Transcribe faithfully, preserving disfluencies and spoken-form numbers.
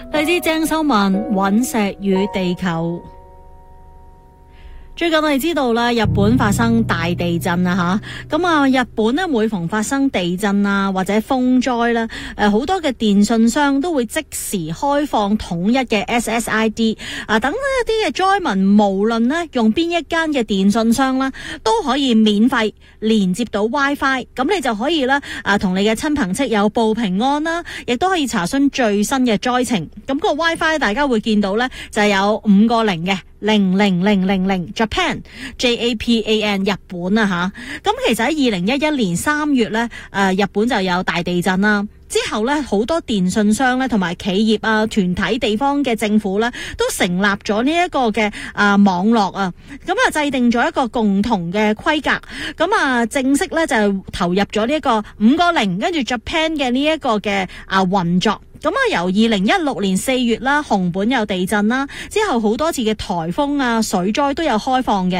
嚟自鄭秀文《隕石與地球》。最近我哋知道啦，日本發生大地震啊吓，咁啊日本咧每逢發生地震啊或者風災啦，誒好多嘅電信商都會即時開放統一嘅 S S I D 啊，等一啲嘅災民無論咧用邊一間嘅電信商啦，都可以免費連接到 WiFi， 咁你就可以啦啊同你嘅親朋戚友報平安啦，亦都可以查詢最新嘅災情。咁個 WiFi 大家會見到咧就係有五個零嘅。零零零零零 Japan J A P A N 日本啊吓，咁其實喺二零一一年三月咧，誒日本就有大地震啦。之後咧，好多電信商咧同埋企業啊、團體、地方嘅政府咧，都成立咗呢一個嘅啊網絡啊，咁啊制定咗一個共同嘅規格，咁啊正式咧就投入咗呢一個五個零，跟住 Japan 嘅呢一個嘅啊運作。咁啊，由二零一六年四月啦，熊本有地震啦，之後好多次嘅颱風啊、水災都有開放嘅。